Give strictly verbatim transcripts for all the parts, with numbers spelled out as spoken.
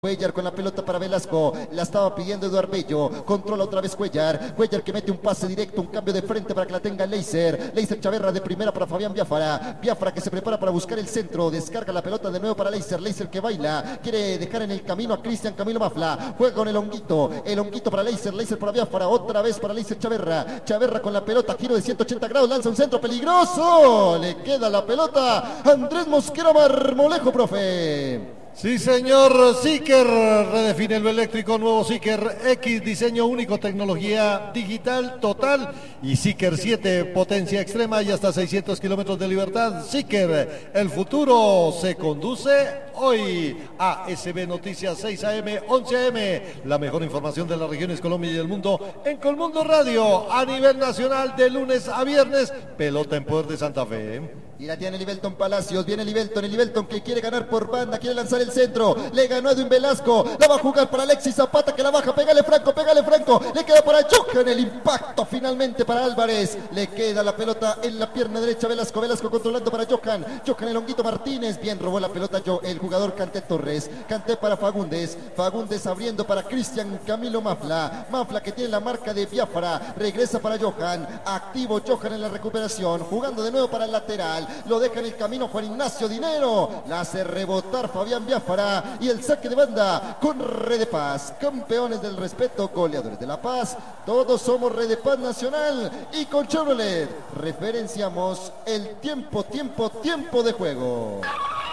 Cuellar con la pelota para Velasco, la estaba pidiendo Eduardo Bello, controla otra vez Cuellar, Cuellar que mete un pase directo, un cambio de frente para que la tenga Leiser, Leiser Chaverra de primera para Fabián Biafara, Biafara que se prepara para buscar el centro, descarga la pelota de nuevo para Leiser, Leiser que baila, quiere dejar en el camino a Cristian Camilo Mafla, juega con el honguito, el honguito para Leiser, Leiser para Biafara, otra vez para Leiser Chaverra, Chaverra con la pelota, giro de ciento ochenta grados, lanza un centro peligroso, le queda la pelota, Andrés Mosquera Marmolejo, profe. Sí, señor. Zeekr redefine lo eléctrico, nuevo Zeekr X, diseño único, tecnología digital total y Zeekr siete, potencia extrema y hasta seiscientos kilómetros de libertad. Zeekr, el futuro se conduce hoy. A S B Noticias seis A M, once A M, la mejor información de las regiones Colombia y el mundo en Colmundo Radio a nivel nacional de lunes a viernes. Pelota en poder de Santa Fe. Y la tiene Livelton Palacios, viene Livelton, el Livelton que quiere ganar por banda, quiere lanzar el centro, le ganó a Edwin Velasco, la va a jugar para Alexis Zapata que la baja, pégale Franco, pégale Franco, le queda para Johan, el impacto finalmente para Álvarez, le queda la pelota en la pierna derecha Velasco, Velasco controlando para Johan, Johan el honguito Martínez, bien robó la pelota yo, el jugador Canté Torres, Canté para Fagundes, Fagundes abriendo para Cristian Camilo Mafla, Mafla que tiene la marca de Biafara, regresa para Johan, activo Johan en la recuperación, jugando de nuevo para el lateral, lo deja en el camino Juan Ignacio Dinero, la hace rebotar Fabián Biafara y el saque de banda con Red de Paz, campeones del respeto, goleadores de La Paz, todos somos Red de Paz Nacional y con Chevrolet referenciamos el tiempo, tiempo, tiempo de juego.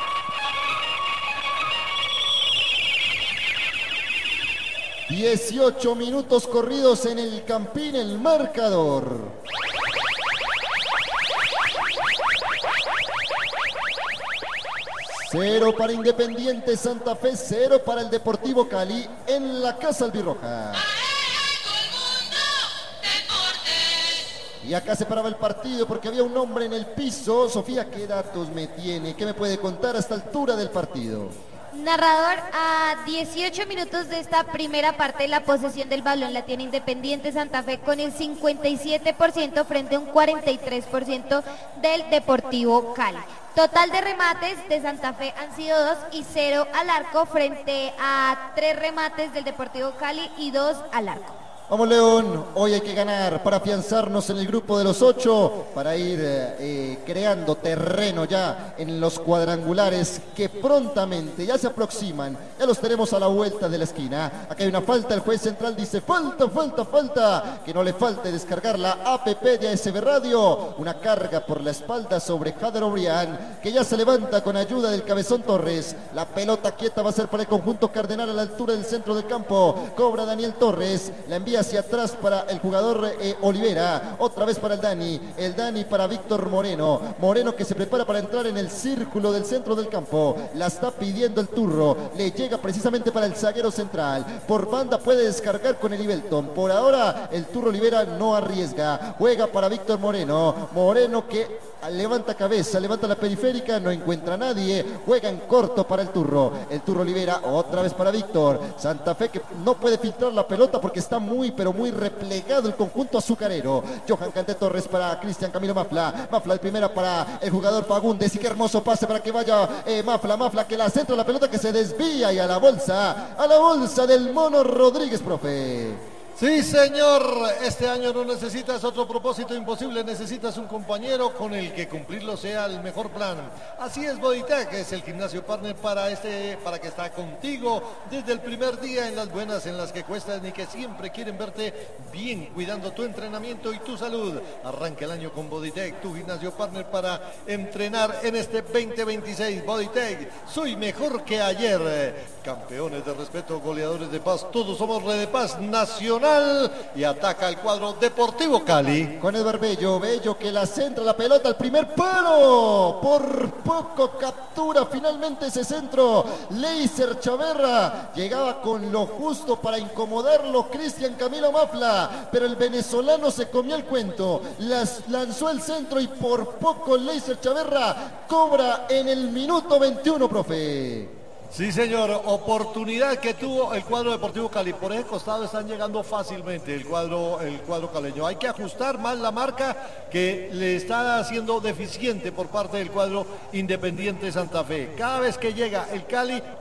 dieciocho minutos corridos en el Campín, el marcador. Cero para Independiente Santa Fe, cero para el Deportivo Cali en la Casa Albirroja. Y acá se paraba el partido porque había un hombre en el piso. Sofía, ¿qué datos me tiene? ¿Qué me puede contar a esta altura del partido? Narrador, a dieciocho minutos de esta primera parte, la posesión del balón la tiene Independiente Santa Fe con el cincuenta y siete por ciento frente a un cuarenta y tres por ciento del Deportivo Cali. Total de remates de Santa Fe han sido dos y cero al arco frente a tres remates del Deportivo Cali y dos al arco. Vamos León, hoy hay que ganar para afianzarnos en el grupo de los ocho, para ir eh, creando terreno ya en los cuadrangulares que prontamente ya se aproximan, ya los tenemos a la vuelta de la esquina. Acá hay una falta, el juez central dice falta, falta, falta, que no le falte descargar la A P P de A S B Radio, una carga por la espalda sobre Jader Obrián, que ya se levanta con ayuda del Cabezón Torres, la pelota quieta va a ser para el conjunto cardenal a la altura del centro del campo, cobra Daniel Torres, la envía hacia atrás para el jugador eh, Olivera, otra vez para el Dani, el Dani para Víctor Moreno, Moreno que se prepara para entrar en el círculo del centro del campo, la está pidiendo el Turro, le llega precisamente para el zaguero central, por banda puede descargar con el Ibelton, por ahora el Turro Olivera no arriesga, juega para Víctor Moreno, Moreno que levanta cabeza, levanta la periférica, no encuentra a nadie, juega en corto para el Turro, el Turro Olivera, otra vez para Víctor, Santa Fe que no puede filtrar la pelota porque está muy pero muy replegado el conjunto azucarero, Johan Canté Torres para Cristian Camilo Mafla, Mafla de primera para el jugador Fagundes y qué hermoso pase para que vaya eh, Mafla, Mafla que la centra la pelota que se desvía y a la bolsa, a la bolsa del Mono Rodríguez, profe. Sí, señor, este año no necesitas otro propósito imposible, necesitas un compañero con el que cumplirlo sea el mejor plan. Así es Bodytech, es el gimnasio partner para este, para que está contigo desde el primer día, en las buenas, en las que cuestan y que siempre quieren verte bien, cuidando tu entrenamiento y tu salud. Arranca el año con Bodytech, tu gimnasio partner para entrenar en este veinte veintiséis. Bodytech, soy mejor que ayer. Campeones de respeto, goleadores de paz, todos somos Red de Paz Nacional. Y ataca el cuadro Deportivo Cali. Con Eduardo Bello, Bello que la centra la pelota al primer palo. Por poco captura finalmente ese centro. Leiser Chaverra llegaba con lo justo para incomodarlo Cristian Camilo Mafla. Pero el venezolano se comió el cuento. Las lanzó el centro y por poco Leiser Chaverra cobra en el minuto veintiuno, profe. Sí, señor, oportunidad que tuvo el cuadro Deportivo Cali. Por ese costado están llegando fácilmente el cuadro, el cuadro caleño. Hay que ajustar más la marca que le está haciendo deficiente por parte del cuadro Independiente Santa Fe. Cada vez que llega el Cali,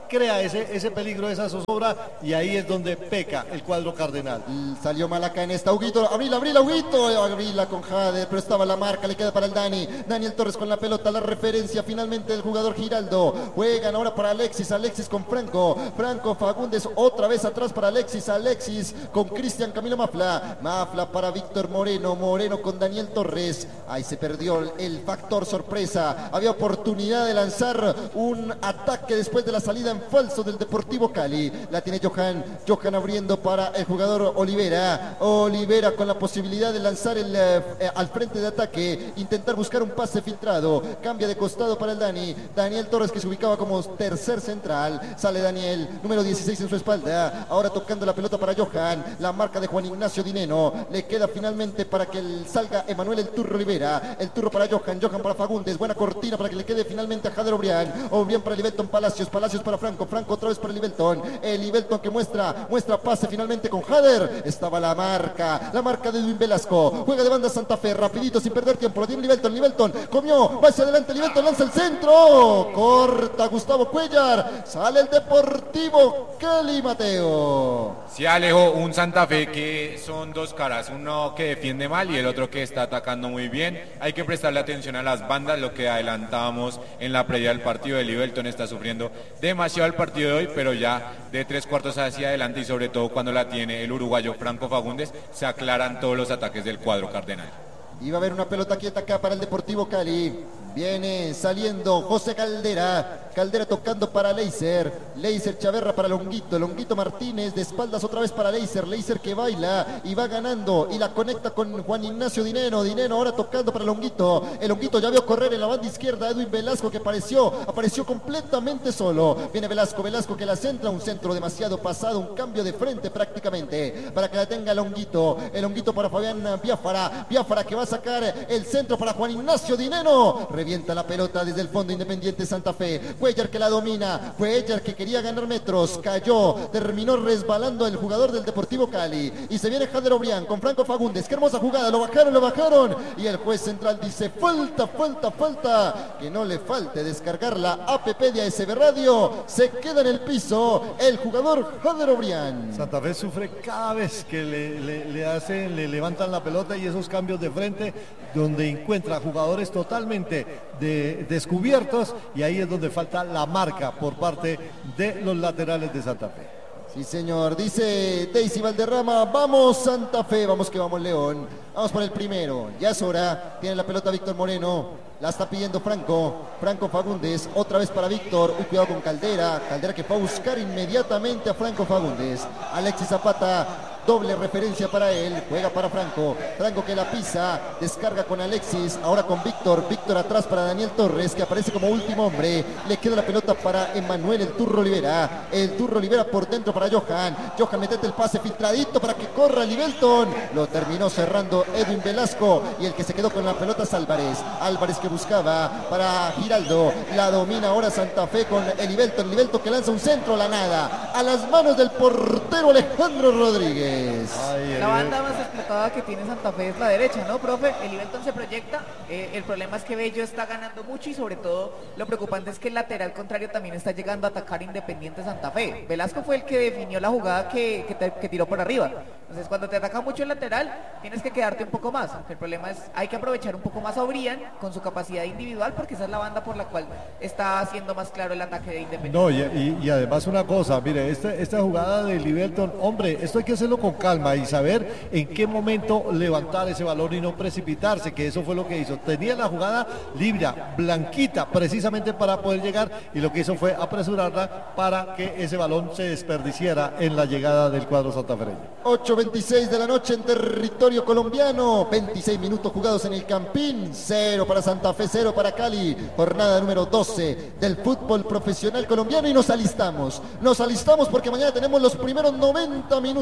crea ese, ese peligro, esa zozobra, y ahí es donde peca el cuadro cardenal. Salió mal acá en esta, Huguito, abrila, abrila, Huguito, abrila con Jader, pero estaba la marca, le queda para el Dani, Daniel Torres con la pelota, la referencia finalmente del jugador Giraldo, juegan ahora para Alexis, Alexis con Franco, Franco Fagundes otra vez atrás para Alexis, Alexis con Cristian Camilo Mafla, Mafla para Víctor Moreno, Moreno con Daniel Torres, ahí se perdió el factor sorpresa, había oportunidad de lanzar un ataque después de la salida en falso del Deportivo Cali, la tiene Johan, Johan abriendo para el jugador Olivera, Olivera con la posibilidad de lanzar el, eh, al frente de ataque, intentar buscar un pase filtrado, cambia de costado para el Dani, Daniel Torres que se ubicaba como tercer central, sale Daniel, número dieciséis en su espalda, ahora tocando la pelota para Johan, la marca de Juan Ignacio Dineno, le queda finalmente para que salga Emanuel el Turro Olivera, el Turro para Johan, Johan para Fagundes, buena cortina para que le quede finalmente a Jader Obrián, Obrián para Livelton Palacios, Palacios para Franco, Franco otra vez para Livelton, el Livelton que muestra, muestra pase finalmente con Jader, estaba la marca, la marca de Edwin Velasco, juega de banda Santa Fe, rapidito sin perder tiempo, lo tiene Livelton, Livelton, comió, va hacia adelante, Livelton lanza el centro, corta Gustavo Cuellar, sale el Deportivo Cali, Mateo. Se alejó un Santa Fe que son dos caras, uno que defiende mal y el otro que está atacando muy bien, hay que prestarle atención a las bandas, lo que adelantábamos en la previa del partido, de Livelton está sufriendo demasiado el partido de hoy, pero ya de tres cuartos hacia adelante y sobre todo cuando la tiene el uruguayo Franco Fagundes, se aclaran todos los ataques del cuadro cardenal. Iba a haber una pelota quieta acá para el Deportivo Cali. Viene saliendo José Caldera. Caldera tocando para Leiser. Leiser Chaverra para Longuito. Longuito Martínez de espaldas otra vez para Leiser. Leiser que baila y va ganando. Y la conecta con Juan Ignacio Dineno. Dineno ahora tocando para Longuito. El Longuito ya vio correr en la banda izquierda. Edwin Velasco que apareció. Apareció completamente solo. Viene Velasco. Velasco que la centra. Un centro demasiado pasado. Un cambio de frente prácticamente. Para que la tenga Longuito. El Longuito para Fabián Biafara. Biafara que va a sacar el centro para Juan Ignacio Dineno. Revienta la pelota desde el fondo Independiente Santa Fe. Cuellar que la domina. Cuellar que quería ganar metros. Cayó. Terminó resbalando el jugador del Deportivo Cali. Y se viene Jader Obrián con Franco Fagundes. Qué hermosa jugada. Lo bajaron, lo bajaron. Y el juez central dice falta, falta, falta. Que no le falte descargar la app de A S B Radio. Se queda en el piso el jugador Jader Obrián. Santa Fe sufre cada vez que le, le, le hacen, le levantan la pelota y esos cambios de frente donde encuentra jugadores totalmente de, descubiertos y ahí es donde falta la marca por parte de los laterales de Santa Fe. Sí, señor, dice Daisy Valderrama, vamos Santa Fe, vamos que vamos León, vamos por el primero, ya es hora, tiene la pelota Víctor Moreno, la está pidiendo Franco, Franco Fagundes, otra vez para Víctor, un cuidado con Caldera, Caldera que fue a buscar inmediatamente a Franco Fagundes, Alexis Zapata, doble referencia para él, juega para Franco, Franco que la pisa, descarga con Alexis, ahora con Víctor, Víctor atrás para Daniel Torres, que aparece como último hombre, le queda la pelota para Emanuel el Turro Olivera, el Turro Olivera por dentro para Johan, Johan metete el pase filtradito para que corra Livelton, lo terminó cerrando Edwin Velasco, y el que se quedó con la pelota es Álvarez, Álvarez que buscaba para Giraldo, la domina ahora Santa Fe con el Livelton, Livelton que lanza un centro a la nada, a las manos del portero Alejandro Rodríguez. Ay, la banda más explotada que tiene Santa Fe es la derecha, ¿no, profe? El Livelton se proyecta, eh, el problema es que Bello está ganando mucho y sobre todo lo preocupante es que el lateral contrario también está llegando a atacar Independiente Santa Fe. Velasco fue el que definió la jugada que, que, te, que tiró por arriba. Entonces cuando te ataca mucho el lateral tienes que quedarte un poco más. El problema es hay que aprovechar un poco más a Obrián con su capacidad individual porque esa es la banda por la cual está haciendo más claro el ataque de Independiente. No, y, y, y además una cosa, mire, esta, esta jugada de Livelton, hombre, esto hay que hacerlo con calma y saber en qué momento levantar ese balón y no precipitarse, que eso fue lo que hizo. Tenía la jugada libre, blanquita, precisamente para poder llegar y lo que hizo fue apresurarla para que ese balón se desperdiciara en la llegada del cuadro santafereño. ocho veintiséis de la noche en territorio colombiano, veintiséis minutos jugados en el Campín, cero para Santa Fe, cero para Cali, jornada número doce del fútbol profesional colombiano y nos alistamos, nos alistamos porque mañana tenemos los primeros noventa minutos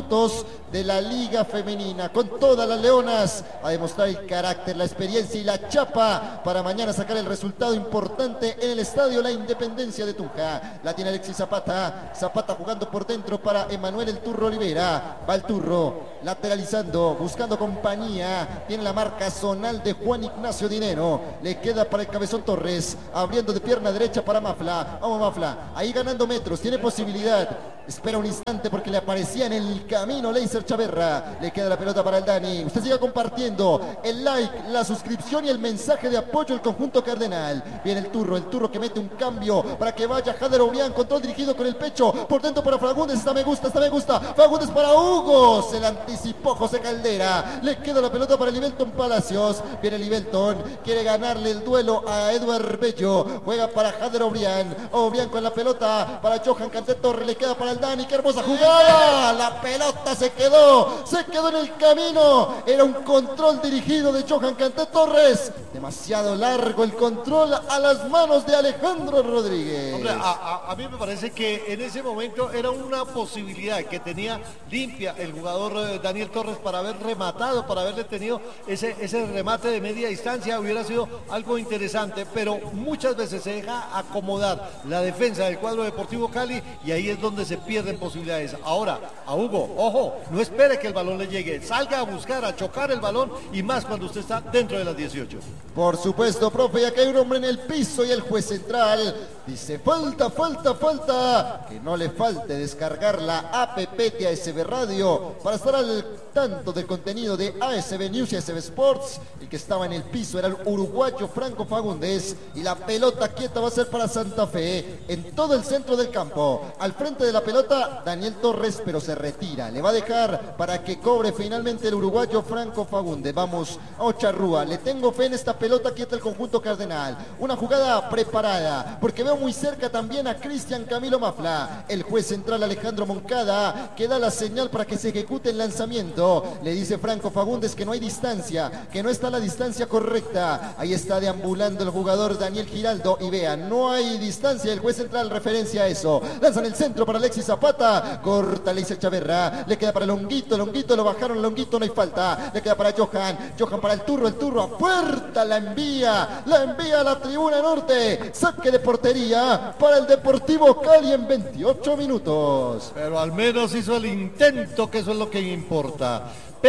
de la Liga Femenina, con todas las leonas a demostrar el carácter, la experiencia y la chapa para mañana sacar el resultado importante en el estadio La Independencia de Tunja. La tiene Alexis Zapata, Zapata jugando por dentro para Emanuel El Turro Olivera, va el Turro lateralizando, buscando compañía, tiene la marca zonal de Juan Ignacio Dinero, le queda para el Cabezón Torres, abriendo de pierna derecha para Mafla, vamos Mafla, ahí ganando metros, tiene posibilidad, espera un instante porque le aparecía en el camino Leiser Chaverra, le queda la pelota para el Dani, usted siga compartiendo el like, la suscripción y el mensaje de apoyo al conjunto cardenal. Viene el Turro, el Turro que mete un cambio para que vaya Jader Obrián, control dirigido con el pecho, por dentro para Fagundes, esta me gusta, esta me gusta, Fagundes para Hugo, se la anticipó José Caldera, le queda la pelota para Livelton Palacios, viene Livelton, quiere ganarle el duelo a Eduard Bello, juega para Jader Obrián, Obrián con la pelota para Johan Canté Torres, le queda para el Dani, qué hermosa jugada, la pelota se quedó, se quedó en el camino, era un control dirigido de Johan Canté Torres, demasiado largo el control a las manos de Alejandro Rodríguez. Hombre, a, a, a mí me parece que en ese momento era una posibilidad que tenía limpia el jugador eh, Daniel Torres para haber rematado, para haberle tenido ese, ese remate de media distancia, hubiera sido algo interesante, pero muchas veces se deja acomodar la defensa del cuadro Deportivo Cali y ahí es donde se pierden posibilidades. Ahora, a Hugo, ojo, no espere que el balón le llegue, salga a buscar, a chocar el balón y más cuando usted está dentro de las dieciocho. Por supuesto, profe, ya que hay un hombre en el piso y el juez central dice falta, falta, falta, que no le falte descargar la app de A S B Radio para estar al tanto del contenido de A S B News y A S B Sports. El que estaba en el piso era el uruguayo Franco Fagundes y la pelota quieta va a ser para Santa Fe en todo el centro del campo. Al frente de la pelota Daniel Torres, pero se retira, le va a dejar para que cobre finalmente el uruguayo Franco Fagundes. Vamos a Ocharrúa, le tengo fe en esta pelota quieta el conjunto cardenal, una jugada preparada porque veo muy cerca también a Cristian Camilo Mafla, el juez central Alejandro Moncada que da la señal para que se ejecute el lanzamiento. Le dice Franco Fagundes que no hay distancia, que no está la distancia correcta. Ahí está deambulando el jugador Daniel Giraldo y vean, no hay distancia, el juez central referencia a eso. Lanzan el centro para Alexis Zapata, corta Leiser Chaverra, le queda para Longuito, Longuito lo bajaron, Longuito no hay falta, le queda para Johan, Johan para el Turro, el Turro a puerta, la envía, la envía a la tribuna norte, saque de portería para el Deportivo Cali en veintiocho minutos. Pero al menos hizo el intento, que eso es lo que importa.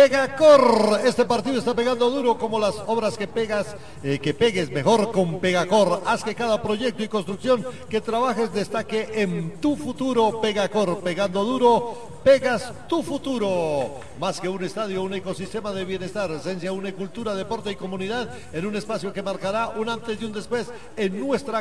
Pegacor, este partido está pegando duro como las obras que pegas, eh, que pegues mejor con Pegacor. Haz que cada proyecto y construcción que trabajes destaque en tu futuro. Pegacor, pegando duro, pegas tu futuro. Más que un estadio, un ecosistema de bienestar, esencia, una cultura, deporte y comunidad en un espacio que marcará un antes y un después en nuestra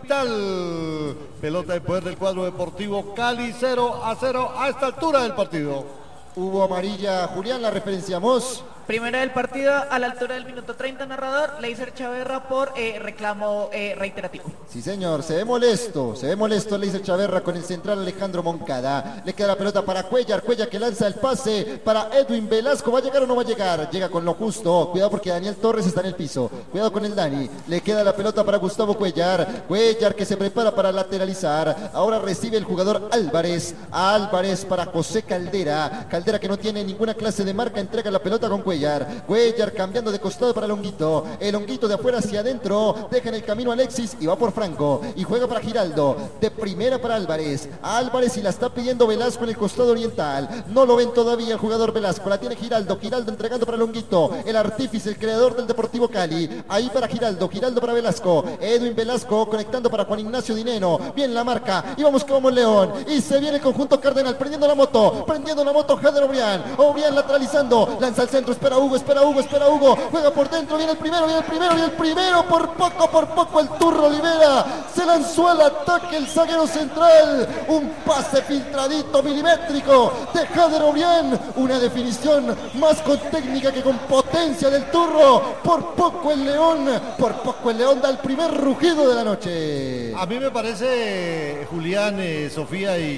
capital. Pelota de poder del cuadro Deportivo Cali, cero a cero a esta altura del partido. Hubo amarilla, Julián, la referenciamos. Primera del partido, a la altura del minuto treinta, narrador, Leiser Chaverra por eh, reclamo eh, reiterativo. Sí, señor, se ve molesto, se ve molesto Leiser Chaverra con el central Alejandro Moncada. Le queda la pelota para Cuellar, Cuellar que lanza el pase para Edwin Velasco. ¿Va a llegar o no va a llegar? Llega con lo justo, cuidado porque Daniel Torres está en el piso. Cuidado con el Dani, le queda la pelota para Gustavo Cuellar. Cuellar que se prepara para lateralizar. Ahora recibe el jugador Álvarez. Álvarez para José Caldera. Caldera que no tiene ninguna clase de marca, entrega la pelota con Cuellar. Cuellar cambiando de costado para Longuito, el Longuito de afuera hacia adentro, deja en el camino a Alexis y va por Franco y juega para Giraldo, de primera para Álvarez, Álvarez y la está pidiendo Velasco en el costado oriental, no lo ven todavía el jugador Velasco, la tiene Giraldo, Giraldo entregando para Longuito, el artífice, el creador del Deportivo Cali, ahí para Giraldo, Giraldo para Velasco, Edwin Velasco conectando para Juan Ignacio Dineno, bien la marca y vamos como León y se viene el conjunto cardenal, prendiendo la moto, prendiendo la moto Jader Obrián, Obrián lateralizando, lanza el centro, espera Hugo, espera Hugo, espera Hugo, juega por dentro, viene el primero, viene el primero, viene el primero, por poco, por poco el Turro Olivera, se lanzó al ataque el zaguero central, un pase filtradito milimétrico de Jader Obrián, una definición más con técnica que con potencia del Turro, por poco el León, por poco el León da el primer rugido de la noche. A mí me parece, Julián, eh, Sofía y,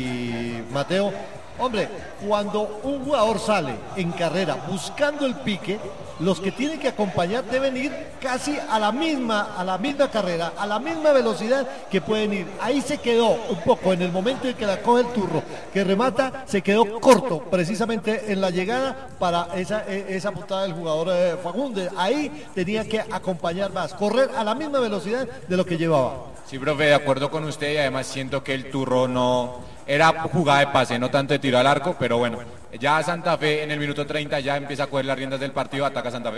y Mateo, hombre, cuando un jugador sale en carrera buscando el pique, los que tienen que acompañar deben ir casi a la misma, a la misma carrera, a la misma velocidad que pueden ir. Ahí se quedó un poco en el momento en que la coge el Turro, que remata, se quedó corto precisamente en la llegada para esa, esa puntada del jugador eh, Fagundes. Ahí tenía que acompañar más, correr a la misma velocidad de lo que llevaba. Sí, profe, de acuerdo con usted, y además siento que el Turro no era jugada de pase, no tanto de tiro al arco, pero bueno, ya Santa Fe en el minuto treinta ya empieza a coger las riendas del partido, ataca Santa Fe.